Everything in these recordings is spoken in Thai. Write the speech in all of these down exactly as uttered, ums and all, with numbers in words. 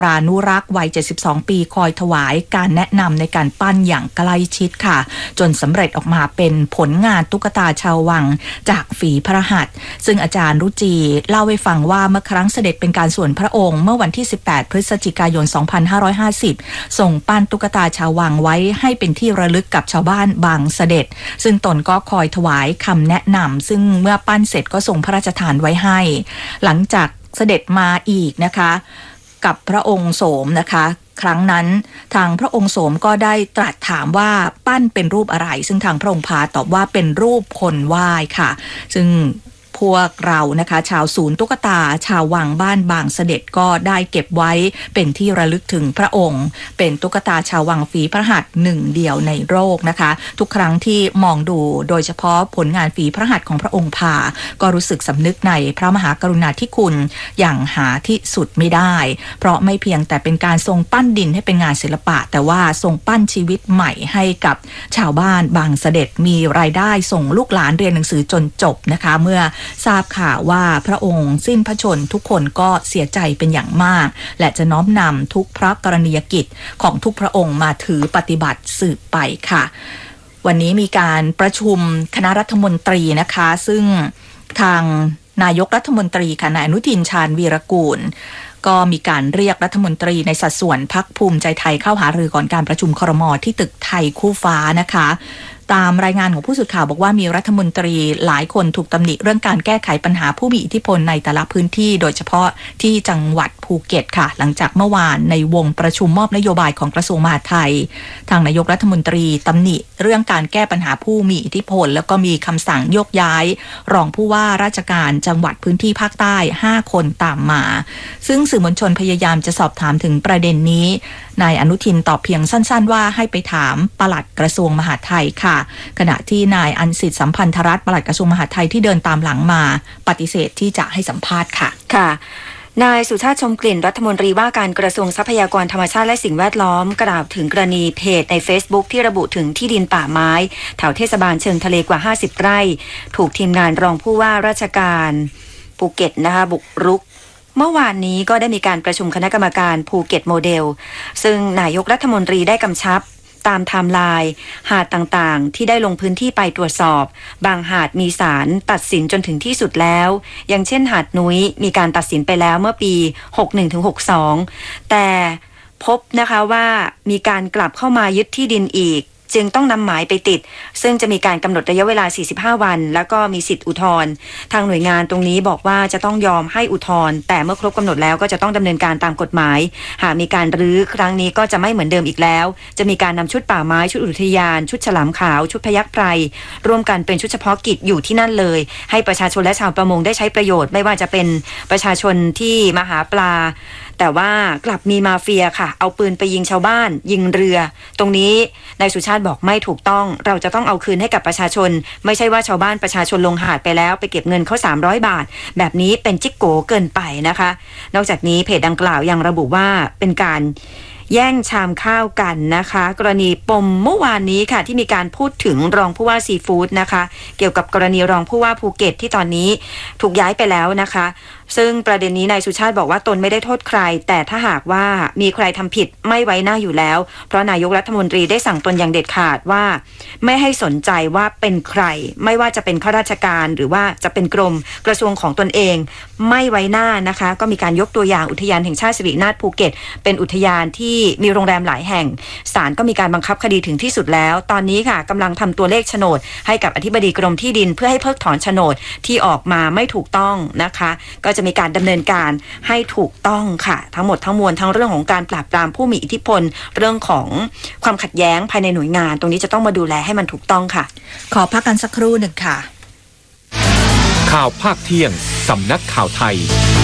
ปรานุรักษ์วัยเจ็ดสิบสองปีคอยถวายการแนะนำในการปั้นอย่างใกล้ชิดค่ะจนสำเร็จออกมาเป็นผลงานตุ๊กตาชาววังจากฝีพระหัตถ์ซึ่งอาจารย์รุจีเล่าให้ฟังว่าเมื่อครั้งเสด็จเป็นการส่วนพระองค์เมื่อวันที่สิบแปดพฤศจิกายนสองพันห้าร้อยห้าสิบส่งปั้นตุ๊กตาชาววังไว้ให้เป็นที่ระลึกกับชาวบ้านบางเสด็จซึ่งตนก็คอยถวายคำแนะนำซึ่งเมื่อปั้นเสร็จก็ส่งพระราชทานไว้ให้หลังจากเสด็จมาอีกนะคะกับพระองค์โสมนะคะครั้งนั้นทางพระองค์โสมก็ได้ตรัสถามว่าปั้นเป็นรูปอะไรซึ่งทางพระองค์พาตอบว่าเป็นรูปคนไหว้ค่ะซึ่งพวกเรานะคะชาวศูนย์ตุ๊กตาชาววังบ้านบางเสด็จก็ได้เก็บไว้เป็นที่ระลึกถึงพระองค์เป็นตุ๊กตาชาววังฝีพระหัตถ์หนึ่งเดียวในโลกนะคะทุกครั้งที่มองดูโดยเฉพาะผลงานฝีพระหัตถ์ของพระองค์พาก็รู้สึกสำนึกในพระมหากรุณาธิคุณอย่างหาที่สุดไม่ได้เพราะไม่เพียงแต่เป็นการทรงปั้นดินให้เป็นงานศิลปะแต่ว่าทรงปั้นชีวิตใหม่ให้กับชาวบ้านบางเสด็จมีรายได้ส่งลูกหลานเรียนหนังสือจนจบนะคะเมื่อทราบข่าวว่าพระองค์สิ้นพระชนม์ทุกคนก็เสียใจเป็นอย่างมากและจะน้อมนำทุกพระกรณียกิจของทุกพระองค์มาถือปฏิบัติสืบไปค่ะวันนี้มีการประชุมคณะรัฐมนตรีนะคะซึ่งทางนายกรัฐมนตรีค่ะนายอนุทินชาญวีรกูลก็มีการเรียกรัฐมนตรีในสัดส่วนพรรคภูมิใจไทยเข้าหารือก่อนการประชุมครม.ที่ตึกไทยคู่ฟ้านะคะตามรายงานของผู้สื่อข่าวบอกว่ามีรัฐมนตรีหลายคนถูกตำหนิเรื่องการแก้ไขปัญหาผู้มีอิทธิพลในแต่ละพื้นที่โดยเฉพาะที่จังหวัดภูเก็ตค่ะหลังจากเมื่อวานในวงประชุมมอบนโยบายของกระทรวงมหาดไทยทางนายกรัฐมนตรีตำหนิเรื่องการแก้ปัญหาผู้มีอิทธิพลแล้วก็มีคำสั่งโยกย้ายรองผู้ว่าราชการจังหวัดพื้นที่ภาคใต้ห้าคนตามมาซึ่งสื่อมวลชนพยายามจะสอบถามถึงประเด็นนี้นายอนุทินตอบเพียงสั้นๆว่าให้ไปถามปลัดกระทรวงมหาดไทยค่ะขณะที่นายอัญสิทธิ์สัมพันธรัตน์ปลัดกระทรวงมหาดไทยที่เดินตามหลังมาปฏิเสธที่จะให้สัมภาษณ์ค่ะค่ะนายสุชาติชมกลิ่นรัฐมนตรีว่าการกระทรวงทรัพยากรธรรมชาติและสิ่งแวดล้อมกล่าวถึงกรณีเพจใน Facebook ที่ระบุถึงที่ดินป่าไม้แถวเทศบาลเชิงทะเลกว่าห้าสิบไร่ถูกทีมงานรองผู้ว่าราชการภูเก็ตนะคะบุกรุกเมื่อวานนี้ก็ได้มีการประชุมคณะกรรมการภูเก็ตโมเดลซึ่งนายกรัฐมนตรีได้กำชับตามไทม์ไลน์หาดต่างๆที่ได้ลงพื้นที่ไปตรวจสอบบางหาดมีศาลตัดสินจนถึงที่สุดแล้วอย่างเช่นหาดนุ้ยมีการตัดสินไปแล้วเมื่อปีหกสิบเอ็ดถึงหกสิบสองแต่พบนะคะว่ามีการกลับเข้ามายึดที่ดินอีกจึงต้องนำหมายไปติดซึ่งจะมีการกำหนดระยะเวลาสี่สิบห้าวันแล้วก็มีสิทธิอุทธรณ์ทางหน่วยงานตรงนี้บอกว่าจะต้องยอมให้อุทธรณ์แต่เมื่อครบกำหนดแล้วก็จะต้องดำเนินการตามกฎหมายหากมีการรื้อครั้งนี้ก็จะไม่เหมือนเดิมอีกแล้วจะมีการนำชุดป่าไม้ชุดอุทยานชุดฉลามขาวชุดพยัคฆ์ไพรร่วมกันเป็นชุดเฉพาะกิจอยู่ที่นั่นเลยให้ประชาชนและชาวประมงได้ใช้ประโยชน์ไม่ว่าจะเป็นประชาชนที่มาหาปลาแต่ว่ากลับมีมาเฟียค่ะเอาปืนไปยิงชาวบ้านยิงเรือตรงนี้นายสุชาติบอกไม่ถูกต้องเราจะต้องเอาคืนให้กับประชาชนไม่ใช่ว่าชาวบ้านประชาชนลงหาดไปแล้วไปเก็บเงินเขาสามร้อยบาทแบบนี้เป็นจิ๊กโกเกินไปนะคะนอกจากนี้เพจดังกล่าวยังระบุว่าเป็นการแย่งชามข้าวกันนะคะกรณีปมเมื่อวานนี้ค่ะที่มีการพูดถึงรองผู้ว่าซีฟู้ดนะคะเกี่ยวกับกรณีรองผู้ว่าภูเก็ตที่ตอนนี้ถูกย้ายไปแล้วนะคะซึ่งประเด็นนี้นายสุชาติบอกว่าตนไม่ได้โทษใครแต่ถ้าหากว่ามีใครทำผิดไม่ไว้หน้าอยู่แล้วเพราะนายกรัฐมนตรีได้สั่งตนอย่างเด็ดขาดว่าไม่ให้สนใจว่าเป็นใครไม่ว่าจะเป็นข้าราชการหรือว่าจะเป็นกรมกระทรวงของตนเองไม่ไว้หน้านะคะก็มีการยกตัวอย่างอุทยานแห่งชาติสิรินาถภูเก็ตเป็นอุทยานที่มีโรงแรมหลายแห่งศาลก็มีการบังคับคดีถึงที่สุดแล้วตอนนี้ค่ะกำลังทำตัวเลขโฉนดให้กับอธิบดีกรมที่ดินเพื่อให้เพิกถอนโฉนดที่ออกมาไม่ถูกต้องนะคะก็จะมีการดำเนินการให้ถูกต้องค่ะทั้งหมดทั้งมวลทั้งเรื่องของการปราบปรามผู้มีอิทธิพลเรื่องของความขัดแย้งภายในหน่วยงานตรงนี้จะต้องมาดูแลให้มันถูกต้องค่ะขอพักกันสักครู่หนึ่งค่ะข่าวภาคเที่ยงสำนักข่าวไทย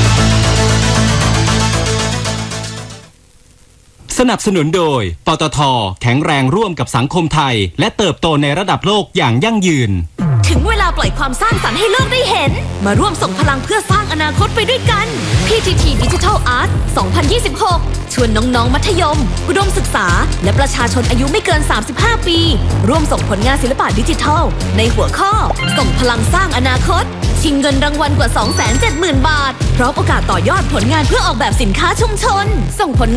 สนับสนุนโดยปตท.แข็งแรงร่วมกับสังคมไทยและเติบโตในระดับโลกอย่างยั่งยืนถึงเวลาปล่อยความสร้างสรรค์ให้โลกได้เห็นมาร่วมส่งพลังเพื่อสร้างอนาคตไปด้วยกัน พี ที ที Digital Art สองพันยี่สิบหกชวนน้องๆมัธยมอุดมศึกษาและประชาชนอายุไม่เกินสามสิบห้าปีร่วมส่งผลงานศิลปะดิจิทัลในหัวข้อส่งพลังสร้างอนาคตชิงเงินรางวัลกว่า สองแสนเจ็ดหมื่น บาทพร้อมโอกาสต่อยอดผลงานเพื่อออกแบบสินค้าชุมชนส่งผล